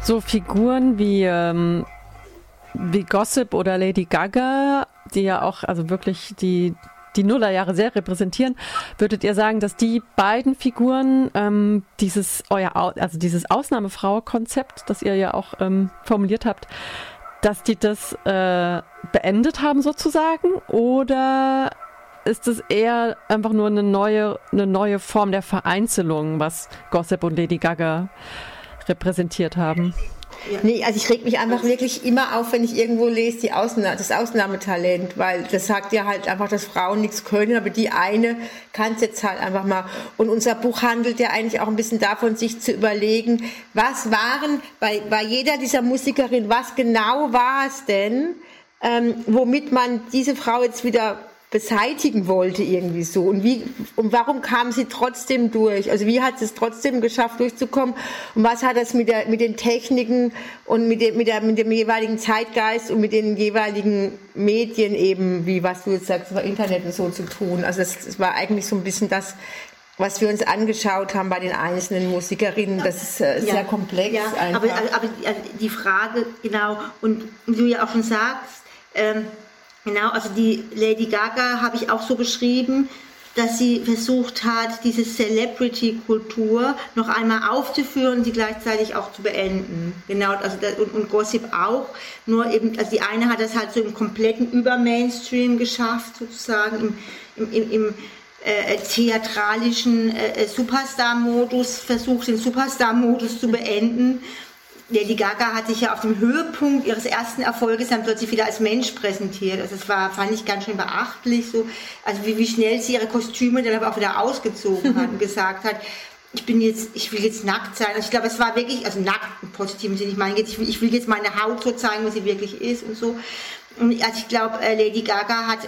so Figuren wie Gossip oder Lady Gaga, die ja auch also wirklich die Nullerjahre sehr repräsentieren, würdet ihr sagen, dass die beiden Figuren dieses Ausnahmefrau-Konzept, das ihr ja auch formuliert habt, dass die das beendet haben sozusagen, oder ist es eher einfach nur eine neue Form der Vereinzelung, was Gossip und Lady Gaga repräsentiert haben? Ja. Nee, also ich reg mich einfach wirklich immer auf, wenn ich irgendwo lese, das Ausnahmetalent, weil das sagt ja halt einfach, dass Frauen nichts können, aber die eine kann es jetzt halt einfach mal. Und unser Buch handelt ja eigentlich auch ein bisschen davon, sich zu überlegen, was waren bei jeder dieser Musikerin, was genau war es denn, womit man diese Frau jetzt wieder beseitigen wollte irgendwie so, und warum kam sie trotzdem durch, also wie hat sie es trotzdem geschafft durchzukommen, und was hat das mit den Techniken und mit dem jeweiligen Zeitgeist und mit den jeweiligen Medien eben, wie was du jetzt sagst, über Internet und so zu tun. Also das war eigentlich so ein bisschen das, was wir uns angeschaut haben bei den einzelnen Musikerinnen. Das ist sehr komplex. Ja, aber die Frage, genau, und wie du ja auch schon sagst, genau, also die Lady Gaga habe ich auch so beschrieben, dass sie versucht hat, diese Celebrity-Kultur noch einmal aufzuführen und sie gleichzeitig auch zu beenden. Genau, also und Gossip auch. Nur eben, also die eine hat das halt so im kompletten Über-Mainstream geschafft, sozusagen im theatralischen Superstar-Modus, versucht den Superstar-Modus zu beenden. Lady Gaga hat sich ja auf dem Höhepunkt ihres ersten Erfolges dann plötzlich wieder als Mensch präsentiert. Also das fand ich ganz schön beachtlich, so, also wie schnell sie ihre Kostüme dann aber auch wieder ausgezogen hat und gesagt hat, ich will jetzt nackt sein. Also ich glaube, es war wirklich, also nackt im positiven Sinne, ich meine jetzt, ich will jetzt meine Haut so zeigen, wie sie wirklich ist und so. Und also ich glaube, Lady Gaga hat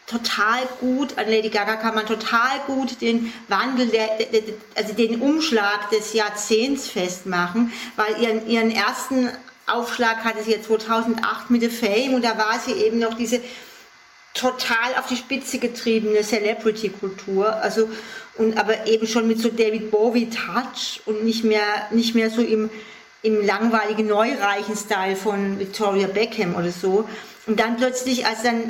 an Lady Gaga kann man total gut den Wandel, also den Umschlag des Jahrzehnts festmachen, weil ihren ersten Aufschlag hatte sie ja 2008 mit The Fame, und da war sie eben noch diese total auf die Spitze getriebene Celebrity-Kultur, also aber eben schon mit so David Bowie-Touch und nicht mehr so im langweiligen, neureichen Style von Victoria Beckham oder so. Und dann plötzlich, als dann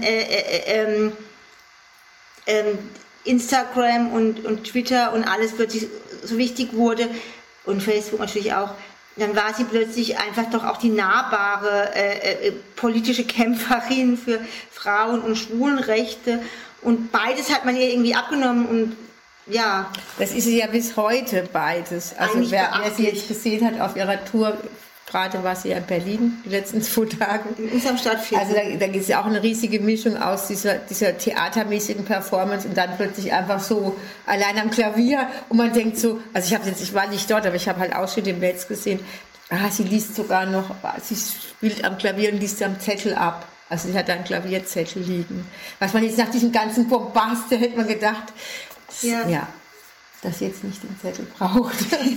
Instagram und Twitter und alles plötzlich so wichtig wurde und Facebook natürlich auch, dann war sie plötzlich einfach doch auch die nahbare politische Kämpferin für Frauen- und Schwulenrechte, und beides hat man ihr irgendwie abgenommen, und ja. Das ist sie ja bis heute beides. Also wer sie jetzt gesehen hat auf ihrer Tour, gerade war sie ja in Berlin die letzten 2 Tage. In unserem Stadtviertel. Also da gibt es ja auch eine riesige Mischung aus dieser theatermäßigen Performance und dann plötzlich einfach so allein am Klavier, und man denkt so, also ich war nicht dort, aber ich habe halt Ausschnitte im Netz gesehen, sie liest sogar noch, sie spielt am Klavier und liest am Zettel ab. Also sie hat da einen Klavierzettel liegen. Was man jetzt nach diesem ganzen Bombast, da hätte man gedacht, ja, dass sie jetzt nicht den Zettel braucht.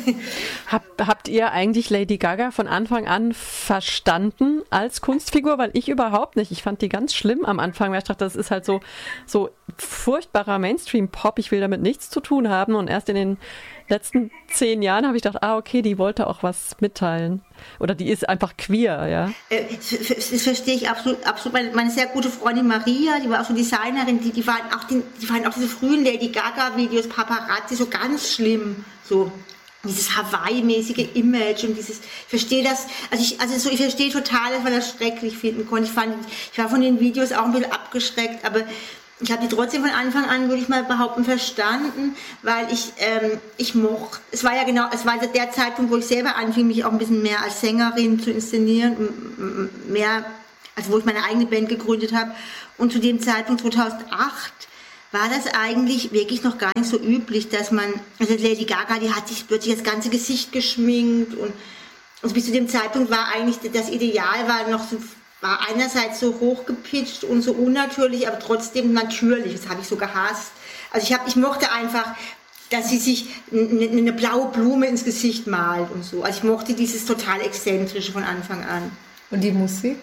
Habt ihr eigentlich Lady Gaga von Anfang an verstanden als Kunstfigur? Weil ich überhaupt nicht. Ich fand die ganz schlimm am Anfang, weil ich dachte, das ist halt so furchtbarer Mainstream-Pop. Ich will damit nichts zu tun haben. Und erst in den letzten 10 Jahren habe ich gedacht, okay, die wollte auch was mitteilen. Oder die ist einfach queer, ja. Das verstehe ich absolut. Meine sehr gute Freundin Maria, die war auch so Designerin, die fanden auch diese frühen Lady Gaga-Videos, Paparazzi, so ganz schlimm. So dieses Hawaii-mäßige Image und dieses, ich verstehe das, ich verstehe total, dass man das schrecklich finden konnte. Ich war von den Videos auch ein bisschen abgeschreckt, aber ich habe die trotzdem von Anfang an, würde ich mal behaupten, verstanden, weil ich mochte, es war der Zeitpunkt, wo ich selber anfing, mich auch ein bisschen mehr als Sängerin zu inszenieren, also wo ich meine eigene Band gegründet habe, und zu dem Zeitpunkt 2008 war das eigentlich wirklich noch gar nicht so üblich, dass also Lady Gaga, die hat sich plötzlich das ganze Gesicht geschminkt, und also bis zu dem Zeitpunkt war eigentlich das Ideal war einerseits so hochgepitcht und so unnatürlich, aber trotzdem natürlich. Das habe ich so gehasst. Also ich mochte einfach, dass sie sich eine blaue Blume ins Gesicht malt und so. Also ich mochte dieses total Exzentrische von Anfang an. Und die Musik?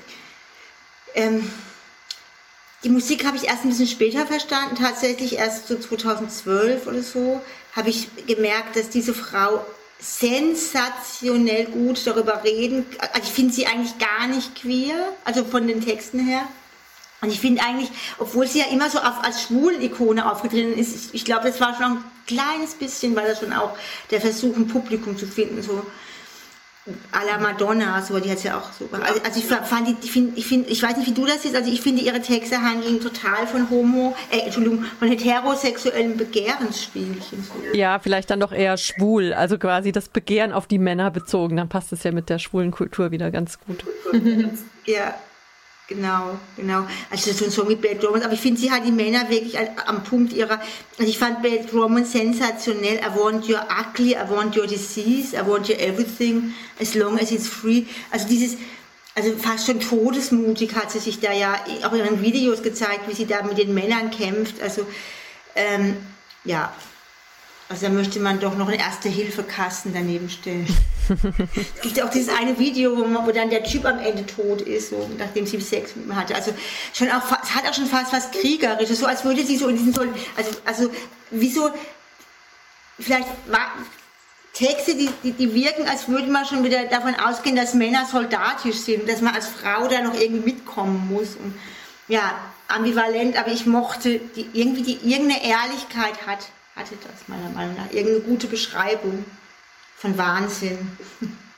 Die Musik habe ich erst ein bisschen später verstanden. Tatsächlich erst so 2012 oder so habe ich gemerkt, dass diese Frau sensationell gut darüber reden. Also ich finde sie eigentlich gar nicht queer, also von den Texten her. Und ich finde eigentlich, obwohl sie ja immer so als Schwulen-Ikone aufgetreten ist, ich glaube, das war schon ein kleines bisschen, weil das schon auch der Versuch, ein Publikum zu finden, so à la Madonna, so, die hat ja auch so. Also ich fand ich weiß nicht, wie du das siehst, also ich finde, ihre Texte handeln total von von heterosexuellen Begehrensspielchen. So. Ja, vielleicht dann doch eher schwul, also quasi das Begehren auf die Männer bezogen, dann passt es ja mit der schwulen Kultur wieder ganz gut. Ja. Genau. Also das ist so ein Song mit Bad Romance, aber ich finde, sie hat die Männer wirklich am Punkt ihrer, also ich fand Bad Romance sensationell. I want your ugly, I want your disease, I want your everything, as long as it's free. Also also fast schon todesmutig hat sie sich da ja auch in ihren Videos gezeigt, wie sie da mit den Männern kämpft. Also ja. Also da möchte man doch noch einen Erste-Hilfe-Kasten daneben stellen. Es gibt ja auch dieses eine Video, wo dann der Typ am Ende tot ist, so, nachdem sie Sex mit ihm hatte. Also es hat auch schon fast was Kriegerisches, so als würde sie so in diesen also wieso vielleicht Texte, die wirken, als würde man schon wieder davon ausgehen, dass Männer soldatisch sind, dass man als Frau da noch irgendwie mitkommen muss. Und, ja, ambivalent, aber ich mochte irgendeine Ehrlichkeit hatte das meiner Meinung nach. Irgendeine gute Beschreibung von Wahnsinn.